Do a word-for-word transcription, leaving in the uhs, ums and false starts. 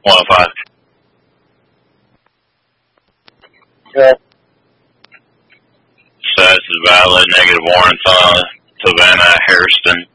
one oh five. Yeah. Status is valid. Negative warrants on Savannah, Hairston.